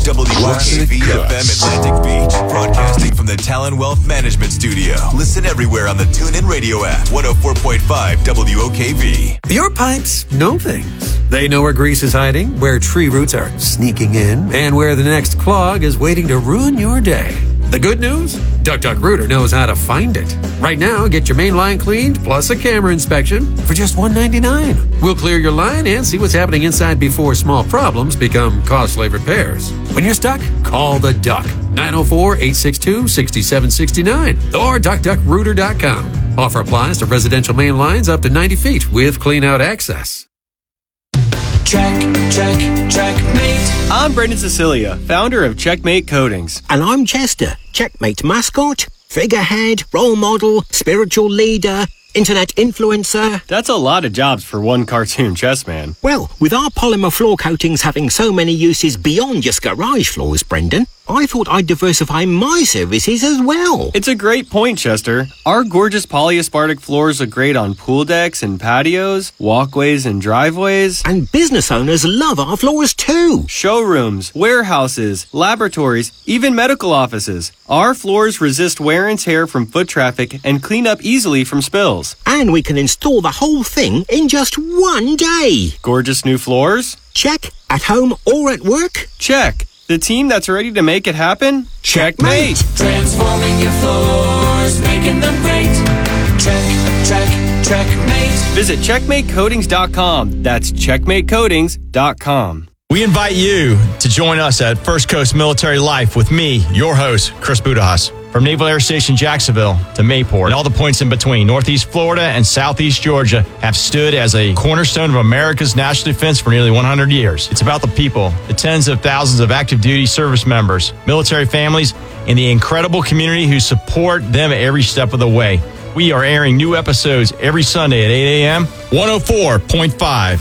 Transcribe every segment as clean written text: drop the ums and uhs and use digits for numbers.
WOKV-FM Atlantic Beach, broadcasting from the Talon Wealth Management Studio. Listen everywhere on the TuneIn Radio app, 104.5 WOKV. Your pipes know things. They know where grease is hiding, where tree roots are sneaking in, and where the next clog is waiting to ruin your day. The good news? DuckDuckRooter knows how to find it. Right now, get your main line cleaned plus a camera inspection for just $199. We'll clear your line and see what's happening inside before small problems become costly repairs. When you're stuck, call the Duck. 904-862-6769 or DuckDuckRooter.com. Offer applies to residential main lines up to 90 feet with clean-out access. Checkmate. I'm Brendan Cecilia, founder of Checkmate Coatings. And I'm Chester, Checkmate mascot, figurehead, role model, spiritual leader, internet influencer. That's a lot of jobs for one cartoon chess man. Well, with our polymer floor coatings having so many uses beyond just garage floors, Brendan, I thought I'd diversify my services as well. It's a great point, Chester. Our gorgeous polyaspartic floors look great on pool decks and patios, walkways and driveways. And business owners love our floors too. Showrooms, warehouses, laboratories, even medical offices. Our floors resist wear and tear from foot traffic and clean up easily from spills. And we can install the whole thing in just one day. Gorgeous new floors? Check. At home or at work? Check. The team that's ready to make it happen? Checkmate! Transforming your floors, making them great. Checkmate. Visit CheckmateCoatings.com. That's CheckmateCoatings.com. We invite you to join us at First Coast Military Life with me, your host, Chris Budahas. From Naval Air Station Jacksonville to Mayport and all the points in between, Northeast Florida and Southeast Georgia have stood as a cornerstone of America's national defense for nearly 100 years. It's about the people, the tens of thousands of active duty service members, military families, and the incredible community who support them every step of the way. We are airing new episodes every Sunday at 8 a.m., 104.5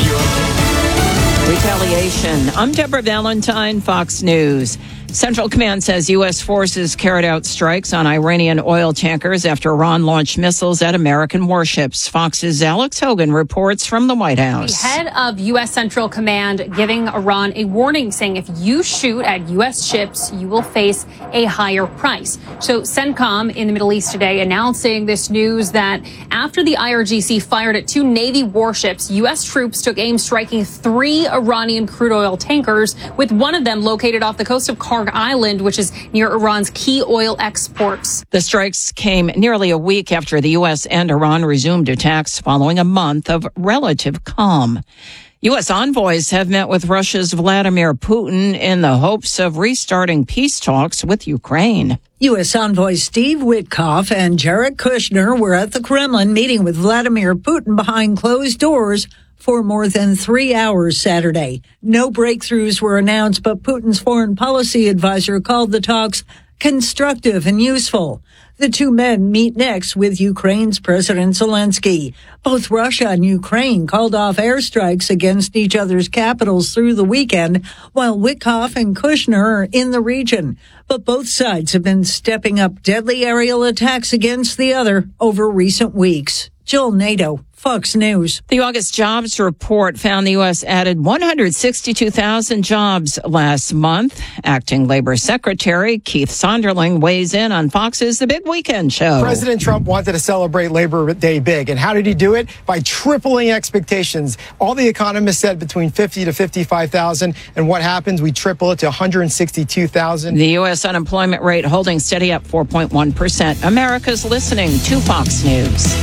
WOKV. Retaliation. I'm Deborah Valentine, Fox News. Central Command says U.S. forces carried out strikes on Iranian oil tankers after Iran launched missiles at American warships. Fox's Alex Hogan reports from the White House. The head of U.S. Central Command giving Iran a warning, saying if you shoot at U.S. ships, you will face a higher price. So CENTCOM in the Middle East today announcing this news that after the IRGC fired at 2 Navy warships, U.S. troops took aim striking 3 Iranian crude oil tankers, with one of them located off the coast of Kharg Island, which is near Iran's key oil exports. The strikes came nearly a week after the U.S. and Iran resumed attacks following a month of relative calm. U.S. envoys have met with Russia's Vladimir Putin in the hopes of restarting peace talks with Ukraine. U.S. envoys Steve Witkoff and Jared Kushner were at the Kremlin meeting with Vladimir Putin behind closed doors for more than 3 hours Saturday. No breakthroughs were announced, but Putin's foreign policy advisor called the talks constructive and useful. The two men meet next with Ukraine's President Zelensky. Both Russia and Ukraine called off airstrikes against each other's capitals through the weekend, while Witkoff and Kushner are in the region. But both sides have been stepping up deadly aerial attacks against the other over recent weeks. Jill Nato, Fox News. The August jobs report found the U.S. added 162,000 jobs last month. Acting Labor Secretary Keith Sonderling weighs in on Fox's The Big Weekend Show. President Trump wanted to celebrate Labor Day big. And how did he do it? By tripling expectations. All the economists said between 50 to 55,000. And what happens? We triple it to 162,000. The U.S. unemployment rate holding steady at 4.1%. America's listening to Fox News.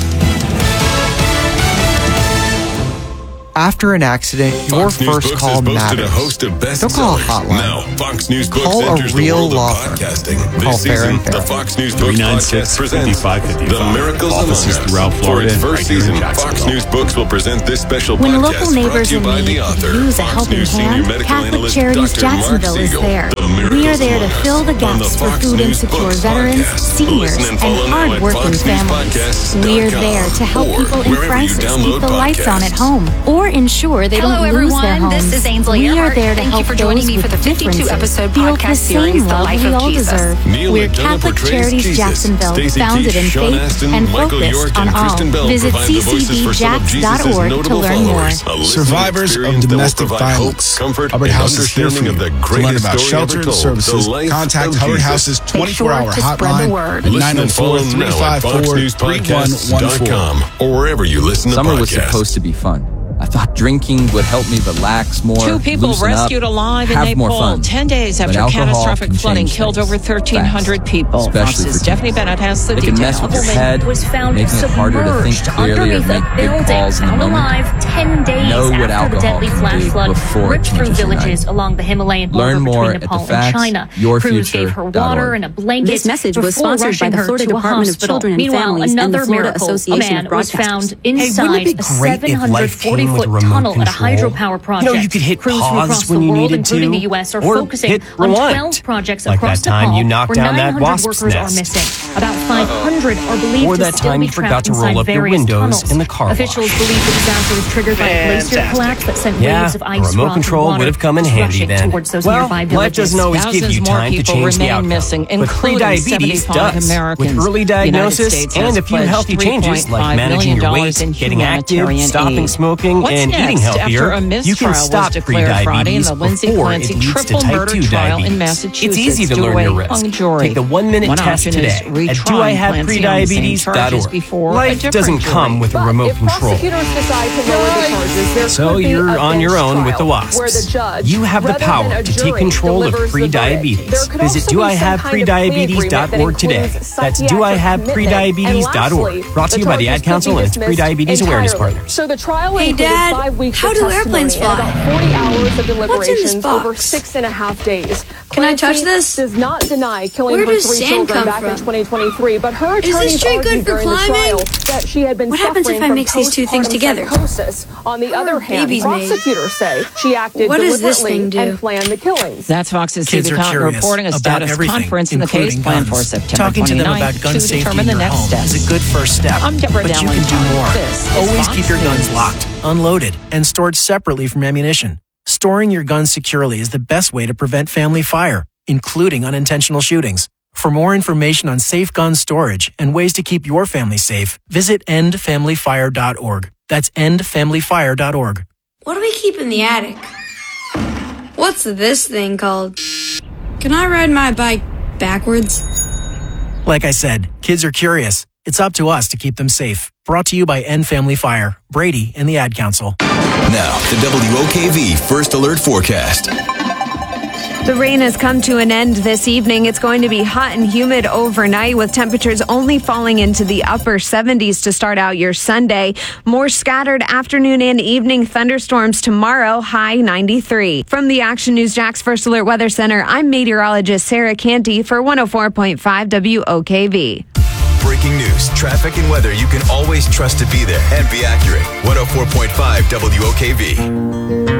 After an accident, your first call matters. Don't call a hotline. Now, Fox News Books call a enters real the world law of firm. podcasting. Call This Fair season, and Fair. the Fox News Books podcast presents The Miracles Offices Among Us. throughout Florida For its first and right here in season, Fox Jacksonville. News Books will present this special When podcast local brought neighbors to you in by need the could author, use a Fox helping News senior hand, medical Catholic analyst Charities Dr. Mark Jacksonville is Siegel. there. The We are Miracles there to Among fill the Us on gaps for Fox food News insecure Books veterans, podcast. seniors, Listen and follow now at hard-working families. foxnewspodcasts.com We are there to help or people in wherever you crisis download keep the lights on at podcasts. home or or ensure they Hello, don't lose their everyone. homes. This is Ainsley We are Earhart. there to Thank help you for joining those me for with the 52-episode feel podcast the series, same The love Life we of all Jesus. deserve. Neil We're McDonough Catholic portrays Charities Jesus. Jacksonville, Stacey founded in Keach, Sean faith Astin, and Michael focused York, on and all. Kristen Bell Visit provide the voices for some of Jesus' ccdjax.org to notable learn more. followers. A listening Survivors of experience that will domestic provide violence. hope, comfort, Hubbard and House is here for understanding you. of the To learn greatest about story shelter ever and told, services, the life contact of Hubbard Jesus. House's Make sure 24-hour to spread the hotline word. at Listen and follow them now at 904-351-1414. FoxNewsPodcast.com or wherever you listen to Summer podcasts. was supposed to be fun. I thought drinking would help me relax more. 2 people loosen rescued up, alive in have more Nepal fun. 10 days But after alcohol catastrophic can flooding change killed things over 1,300 fast, people. especially Fox's for Stephanie teens. Bennett has the It can mess details. with your head, was found making it harder to think submerged clearly or underneath make a big building, calls in the found moment. alive 10 days Know what after the alcohol deadly can flash do flood before it ripped through changes your night. villages along the Himalayan border Learn more between at the Nepal and China. Crews gave her water and a blanket. This message was before sponsored by rushing the her Florida to a Department of hospital. Children and Meanwhile, Families and the another Florida miracle. Association A of man was found Broadcasters. inside a 740-foot tunnel at a hydropower project. You could hit Crews from pause across when the you world, needed including to, the U.S., are or focusing hit on rewind. 12 projects Like across that time Nepal you knocked where down that 900 wasp's workers nest. are missing. About 500 are believed Or to that still time be you forgot trapped to roll inside up your various windows tunnels. in the car wash. Officials believe the disaster was triggered by a glacier Fantastic. collapse that sent Yeah, waves of a ice, remote rock, control and water would have come in handy rushing then. towards those Well, nearby life villages. doesn't always give Thousands you more time to people change the remain outcome. missing, But including prediabetes 75 does. Americans. With early The United diagnosis States and has a few pledged healthy changes $3.5 like managing your million weight, in getting active, humanitarian stopping aid. smoking, What's and eating next? healthier, After a you can mistrial stop was declared Friday in prediabetes the Lindsay before Clancy it leads to triple type murder 2 trial in diabetes. Massachusetts. It's easy to learn your risk. Take the 1-minute One test option is today at retrying Clancy on the same charges doihabprediabetes.org. before a Life different doesn't jury. come with a remote control. Decide to lower the charges, there So could be you're a on your bench own with the trial where the wasps. judge, You have the rather than power a to take jury, control of delivers the verdict. prediabetes. There could Visit also be some kind of plea agreement that doihabprediabetes.org today. includes That's psychiatric commitment. And doihabprediabetes.org. lastly, Brought to you by the Ad charges could Council be and its dismissed Prediabetes Awareness entirely. Partners. So the trial Hey, included Dad, 5 weeks how of do testimony airplanes and about fly? 40 hours of deliberations What's in this over box? 6.5 days. Can I touch Clancy this? does not deny killing Where her does 3 sand children come back in from? 2023, but her Is this attorneys tree argued good for during the climbing? trial that she had been What happens if suffering I from mix these two things postpartum together? psychosis. On the other hand, baby's made. prosecutors say she acted What does this deliberately thing do? and planned the killings. That's Fox's Kids Stevie are Cotton curious reporting a about status everything, conference in the case including planned for guns. September Talking to them 29th about gun to safety determine in the your next home steps. is a good first step. I'm Deborah but you can do Dallin. more. This is Always Fox keep your guns News. locked, unloaded, and stored separately from ammunition. Storing your guns securely is the best way to prevent family fire, including unintentional shootings. For more information on safe gun storage and ways to keep your family safe, visit endfamilyfire.org. That's endfamilyfire.org. What do we keep in the attic? What's this thing called? Can I ride my bike backwards? Like I said, kids are curious. It's up to us to keep them safe. Brought to you by End Family Fire, Brady, and the Ad Council. Now, the WOKV First Alert Forecast. The rain has come to an end this evening. It's going to be hot and humid overnight with temperatures only falling into the upper 70s to start out your Sunday. More scattered afternoon and evening thunderstorms tomorrow, high 93. From the Action News Jax First Alert Weather Center, I'm meteorologist Sarah Canty for 104.5 WOKV. Breaking news, traffic, and weather you can always trust to be there and be accurate. 104.5 WOKV.